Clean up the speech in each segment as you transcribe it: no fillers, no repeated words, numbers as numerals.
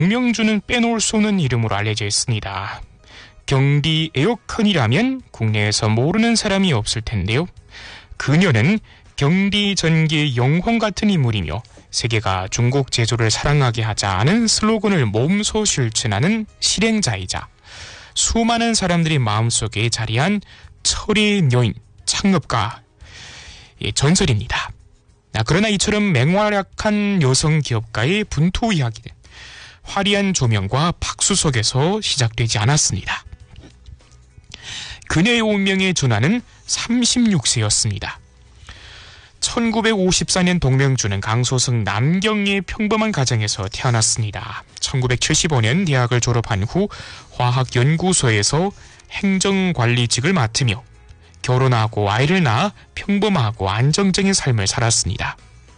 동명주는 빼놓을 수 없는 이름으로 알려져 있습니다. 경디 에어컨이라면 국내에서 모르는 사람이 없을 텐데요. 그녀는 경디 전기의 영혼 같은 인물이며 세계가 중국 제조를 사랑하게 하자는 슬로건을 몸소 실천하는 실행자이자 수많은 사람들이 마음속에 자리한 철의 여인, 창업가의 전설입니다. 그러나 이처럼 맹활약한 여성 기업가의 분투 이야기는 화려한 조명과 박수 속에서 시작되지 않았습니다. 그녀의 운명의 전화는 36세였습니다. 1954년 동명주는 강소성 남경의 평범한 가정에서 태어났습니다. 1975년 대학을 졸업한 후 화학연구소에서 행정관리직을 맡으며 결혼하고 아이를 낳아 평범하고 안정적인 삶을 살았습니다.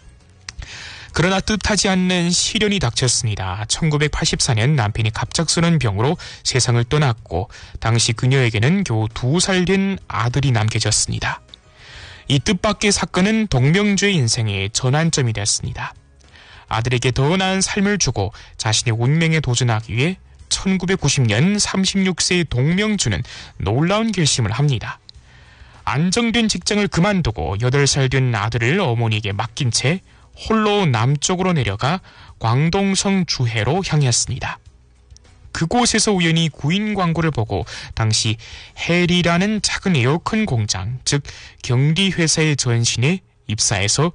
그러나 뜻하지 않는 시련이 닥쳤습니다. 1984년 남편이 갑작스러운 병으로 세상을 떠났고 당시 그녀에게는 겨우 2살 된 아들이 남겨졌습니다. 이 뜻밖의 사건은 동명주의 인생의 전환점이 됐습니다. 아들에게 더 나은 삶을 주고 자신의 운명에 도전하기 위해 1990년 36세의 동명주는 놀라운 결심을 합니다. 안정된 직장을 그만두고 8살 된 아들을 어머니에게 맡긴 채 홀로 남쪽으로 내려가 광동성 주해로 향했습니다. 그곳에서 우연히 구인 광고를 보고 당시 헬이라는 작은 에어컨 공장, 즉 경디 회사의 전신에 입사해서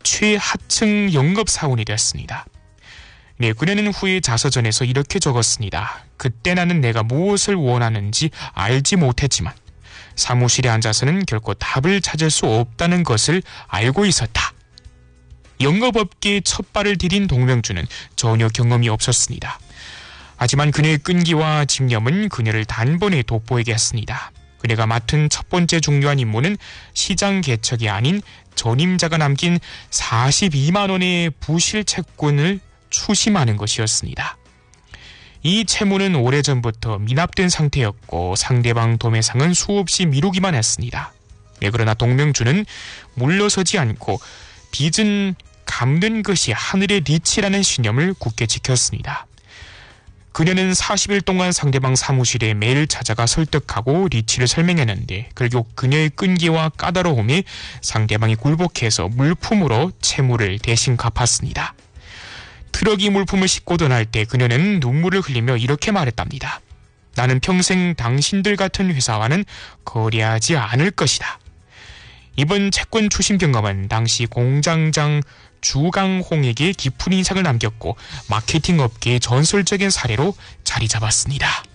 최하층 영업사원이 되었습니다. 그녀는 후에 자서전에서 이렇게 적었습니다. 그때 나는 내가 무엇을 원하는지 알지 못했지만 사무실에 앉아서는 결코 답을 찾을 수 없다는 것을 알고 있었다. 영업업계에 첫 발을 디딘 동명주는 전혀 경험이 없었습니다. 하지만 그녀의 끈기와 집념은 그녀를 단번에 돋보이게 했습니다. 그녀가 맡은 첫 번째 중요한 임무는 시장 개척이 아닌 전임자가 남긴 42만 원의 부실 채권을 추심하는 것이었습니다. 이 채무는 오래전부터 미납된 상태였고 상대방 도매상은 수없이 미루기만 했습니다. 그러나 동명주는 물러서지 않고 빚은 갚는 것이 하늘의 리치라는 신념을 굳게 지켰습니다. 그녀는 40일 동안 상대방 사무실에 매일 찾아가 설득하고 리치를 설명했는데 결국 그녀의 끈기와 까다로움에 상대방이 굴복해서 물품으로 채무를 대신 갚았습니다. 트럭이 물품을 싣고 떠날 때 그녀는 눈물을 흘리며 이렇게 말했답니다. 나는 평생 당신들 같은 회사와는 거래하지 않을 것이다. 이번 채권 추심 경험은 당시 공장장 주강홍에게 깊은 인상을 남겼고 마케팅 업계의 전설적인 사례로 자리 잡았습니다.